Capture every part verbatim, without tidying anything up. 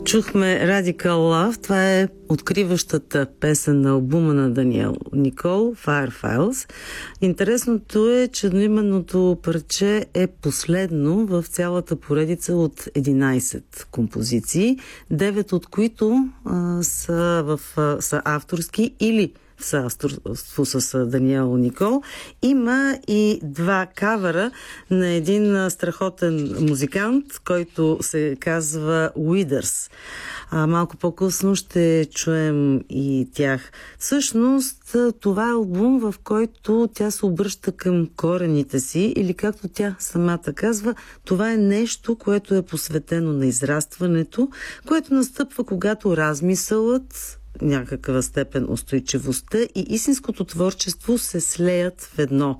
Чухме Radical Love. Това е откриващата песен на албума на Даниел Никол, Fire Files. Интересното е, че едноименното парче е последно в цялата поредица от единайсет композиции, девет от които а, са, в, а, са авторски или в съавторство с Даниел Никол. Има и два кавера на един страхотен музикант, който се казва Уидърс. А, малко по-късно ще чуем и тях. Всъщност, това е албум, в който тя се обръща към корените си, или както тя самата казва, това е нещо, което е посветено на израстването, което настъпва, когато размисълът, някаква степен устойчивостта и истинското творчество се слеят в едно.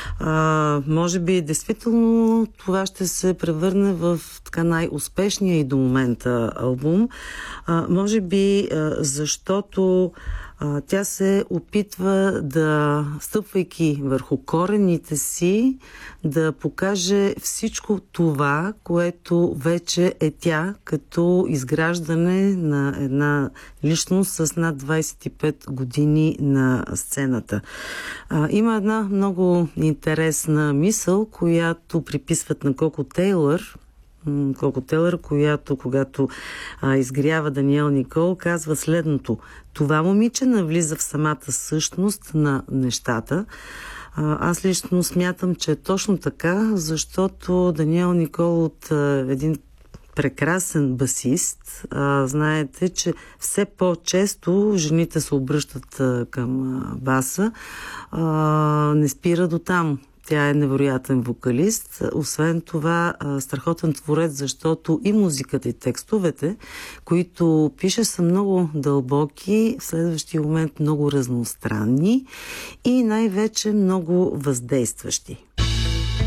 А, може би, действително, това ще се превърне в така най-успешния и до момента албум. А, може би, а, защото а, тя се опитва да, стъпвайки върху корените си, да покаже всичко това, което вече е тя, като изграждане на една личност с над двайсет и пет години на сцената. А, има една много интересна мисъл, която приписват на Коко Тейлър, Коко Тейлър, която, когато а, изгрява Даниел Никол, казва следното: това момиче навлиза в самата същност на нещата. А, аз лично смятам, че е точно така, защото Даниел Никол от а, един прекрасен басист. А, знаете, че все по-често жените се обръщат а, към а, баса. А, не спира до там. Тя е невероятен вокалист. Освен това, страхотен творец, защото и музиката, и текстовете, които пише, са много дълбоки, в следващия момент много разностранни и най-вече много въздействащи.